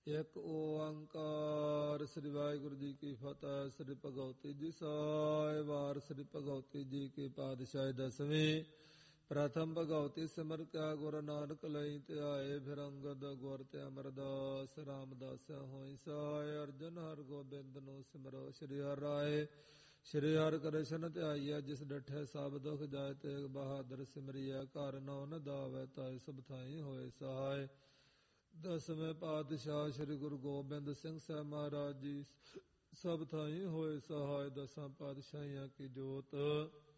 ਇੱਕ ਓੰਕਾਰ। ਸ੍ਰੀ ਵਾਹਿਗੁਰੂ ਜੀ ਕੀ ਫਤਿਹ। ਸ੍ਰੀ ਭਗਵਤੀ ਜੀ ਸਾਹਿਬਾਰ। ਸ੍ਰੀ ਭਗਵਤੀ ਜੀ ਕੀ ਪਾਤਸ਼ਾਹੀ ਦਸਵੀਂ। ਪ੍ਰਥਮ ਭਗਵਤੀ ਸਿਮਰ ਕਿਆ ਗੁਰੂ ਨਾਨਕ ਲਈ ਧਿਆਏ। ਫਿਰ ਅੰਗਦ ਗੁਰ ਤੇ ਅਮਰਦਾਸ ਰਾਮਦਾਸ ਹੋਈ ਸਹਾਇ। ਅਰਜਨ ਹਰਿ ਗੋਬਿੰਦ ਨੂੰ ਸਿਮਰੋ ਸ੍ਰੀ ਹਰਿ ਰਾਏ। ਸ੍ਰੀ ਹਰਿ ਕ੍ਰਿਸ਼ਨ ਧਿਆਈਆ ਜਿਸ ਡਠੇ ਸਭ ਦੁਖ ਜਾਏ। ਤੇਗ ਬਹਾਦਰ ਸਿਮਰਿਆ ਘਰ ਨਾਉ ਦਾਵੈ ਤਾਇ ਸਭ ਥਾਈ ਹੋਏ ਸਹਾਇ। ਦਸਵੇਂ ਪਾਤਸ਼ਾਹ ਸ੍ਰੀ ਗੁਰੂ ਗੋਬਿੰਦ ਸਿੰਘ ਸਾਹਿਬ ਮਹਾਰਾਜ ਜੀ ਸਭ ਥਾਈ ਹੋਏ ਸਹਾਇ। ਦਸਾਂ ਪਾਤਸ਼ਾਹੀਆਂ ਕੀ ਜੋਤ